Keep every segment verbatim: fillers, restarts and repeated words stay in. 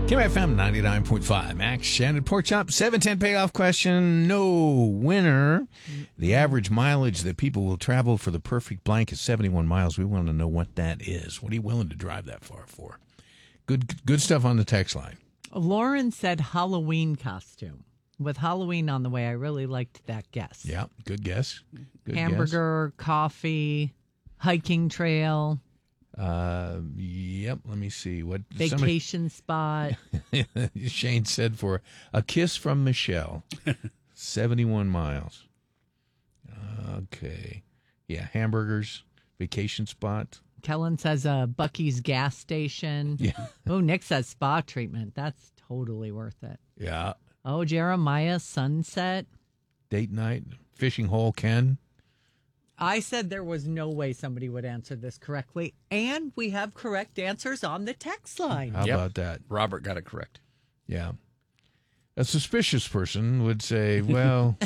Kim F M ninety-nine point five. Max Shannon Pork Chop. seven ten payoff question. No winner. The average mileage that people will travel for the perfect blank is seventy-one miles. We want to know what that is. What are you willing to drive that far for? Good good stuff on the text line. Lauren said Halloween costume. With Halloween on the way, I really liked that guess. Yeah, good guess. Good Hamburger, guess. Coffee, hiking trail. Uh, yep, let me see. What Vacation spot. Shane said for a kiss from Michelle. seventy-one miles. Okay. Yeah, hamburgers, vacation spot. Kellen says uh, Bucky's gas station. Yeah. Oh, Nick says spa treatment. That's totally worth it. Yeah. Oh, Jeremiah, sunset. Date night, fishing hole, Ken. I said there was no way somebody would answer this correctly, and we have correct answers on the text line. How Yep. about that? Robert got it correct. Yeah. A suspicious person would say, well,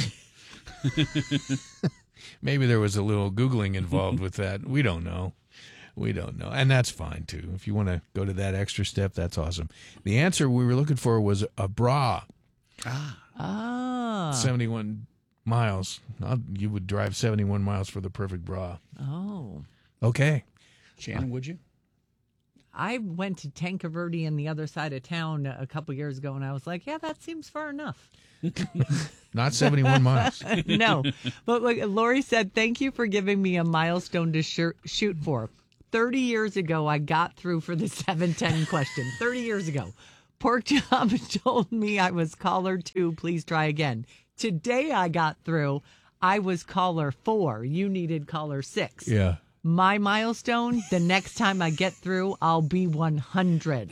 maybe there was a little Googling involved with that. We don't know. We don't know. And that's fine, too. If you want to go to that extra step, that's awesome. The answer we were looking for was a bra. Ah. Ah. seventy-one miles. I'll, you would drive seventy-one miles for the perfect bra. Oh. Okay. Shannon, would you? I went to Tancaverde on the other side of town a couple years ago, and I was like, yeah, that seems far enough. Not seventy-one miles. No. But like Lori said, thank you for giving me a milestone to sh- shoot for. thirty years ago, I got through for the seven ten question. thirty years ago. Pork Chop told me I was caller two. Please try again. Today I got through. I was caller four. You needed caller six. Yeah. My milestone, the next time I get through, I'll be one hundred.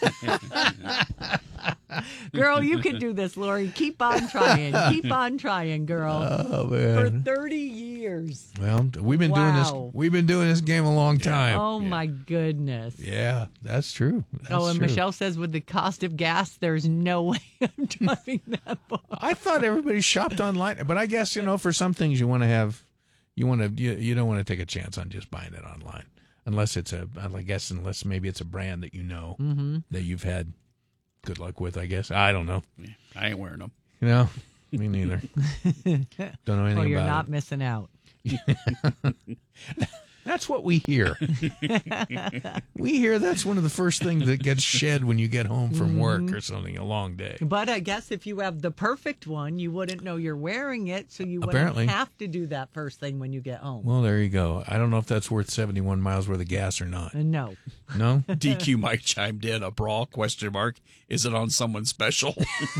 Girl, you can do this, Lori. Keep on trying. Keep on trying, girl. Oh, For man. thirty years. Well, we've been doing this. Wow. We've been doing this game a long time. Oh, my goodness. Yeah, that's true. That's oh, and true. Michelle says with the cost of gas, there's no way I'm driving that far. I thought everybody shopped online, but I guess, you know, for some things you want to have, you want to, you, you don't want to take a chance on just buying it online, unless it's a, I guess, unless maybe it's a brand that you know Mm-hmm. that you've had good luck with. I guess I don't know. Yeah, I ain't wearing them. You know, me neither. Don't know anything Oh, you're about not it. missing out. That's what we hear. We hear that's one of the first things that gets shed when you get home from work or something, a long day. But I guess if you have the perfect one, you wouldn't know you're wearing it, so you wouldn't Apparently. have to do that first thing when you get home. Well, there you go. I don't know if that's worth seventy-one miles worth of gas or not. Uh, no. No? D Q Mike chimed in, a bra, question mark. Is it on someone special?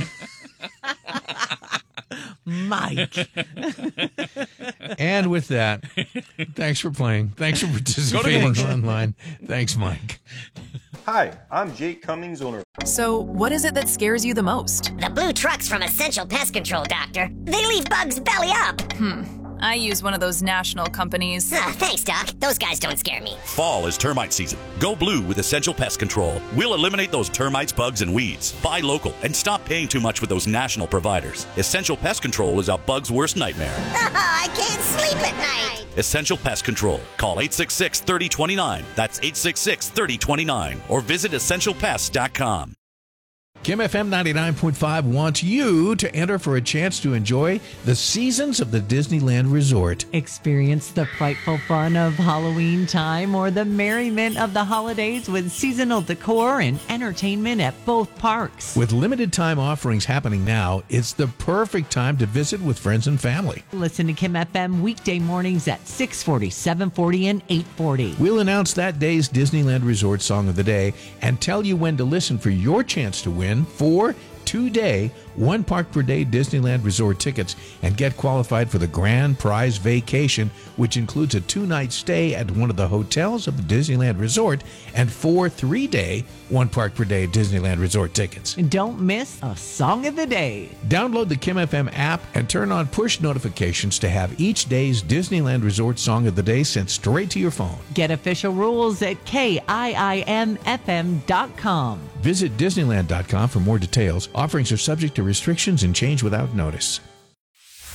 Mike. And with that, thanks for playing. Thanks for participating online. Thanks, Mike. Hi, I'm Jake Cummings, owner. So, what is it that scares you the most? The blue trucks from Essential Pest Control, Doctor. They leave bugs belly up. I use one of those national companies. Ah, thanks, Doc. Those guys don't scare me. Fall is termite season. Go blue with Essential Pest Control. We'll eliminate those termites, bugs, and weeds. Buy local and stop paying too much with those national providers. Essential Pest Control is a bug's worst nightmare. Oh, I can't sleep at night. Essential Pest Control. Call eight six six, three oh two nine. That's eight six six, three oh two nine. Or visit essential pest dot com. Kim F M ninety-nine point five wants you to enter for a chance to enjoy the seasons of the Disneyland Resort. Experience the frightful fun of Halloween time or the merriment of the holidays with seasonal decor and entertainment at both parks. With limited time offerings happening now, it's the perfect time to visit with friends and family. Listen to Kim F M weekday mornings at six forty, seven forty, and eight forty. We'll announce that day's Disneyland Resort Song of the Day and tell you when to listen for your chance to win four two-day, one park per day Disneyland Resort tickets and get qualified for the grand prize vacation, which includes a two-night stay at one of the hotels of the Disneyland Resort and four three-day, one park per day Disneyland Resort tickets. And don't miss a Song of the Day. Download the Kim F M app and turn on push notifications to have each day's Disneyland Resort Song of the Day sent straight to your phone. Get official rules at K I I M F M dot com. Visit Disneyland dot com for more details. Offerings are subject to restrictions and change without notice. When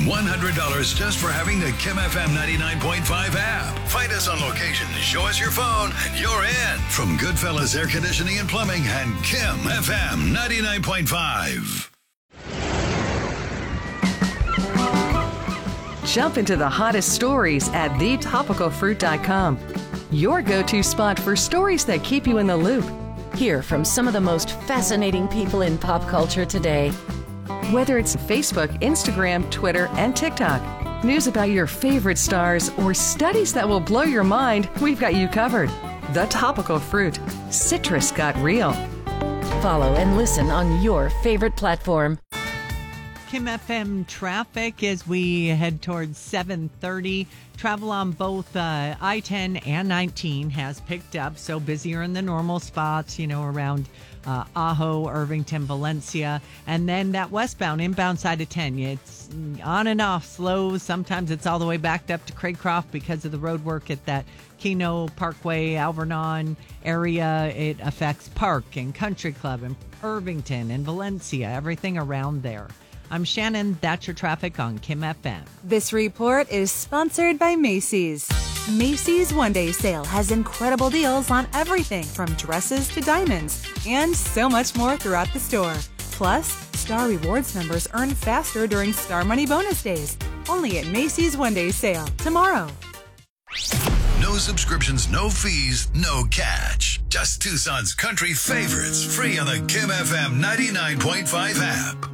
one hundred dollars just for having the Kim F M ninety-nine point five app. Find us on location, show us your phone, and you're in. From Goodfellas Air Conditioning and Plumbing and Kim F M ninety-nine point five. Jump into the hottest stories at the topical fruit dot com. Your go-to spot for stories that keep you in the loop. Hear from some of the most fascinating people in pop culture today. Whether it's Facebook, Instagram, Twitter, and TikTok, news about your favorite stars, or studies that will blow your mind, we've got you covered. The Topical Fruit. Citrus got real. Follow and listen on your favorite platform. Kim F M traffic as we head towards seven thirty. Travel on both uh, I ten and nineteen has picked up, so busier in the normal spots, you know, around uh, Ajo, Irvington, Valencia. And then that westbound, inbound side of ten, it's on and off, slow. Sometimes it's all the way backed up to Craycroft because of the road work at that Keno Parkway, Alvernon area. It affects Park and Country Club and Irvington and Valencia, everything around there. I'm Shannon. That's your traffic on Kim F M. This report is sponsored by Macy's. Macy's One Day Sale has incredible deals on everything from dresses to diamonds and so much more throughout the store. Plus, Star Rewards members earn faster during Star Money Bonus Days. Only at Macy's One Day Sale tomorrow. No subscriptions, no fees, no catch. Just Tucson's country favorites, free on the Kim F M ninety-nine point five app.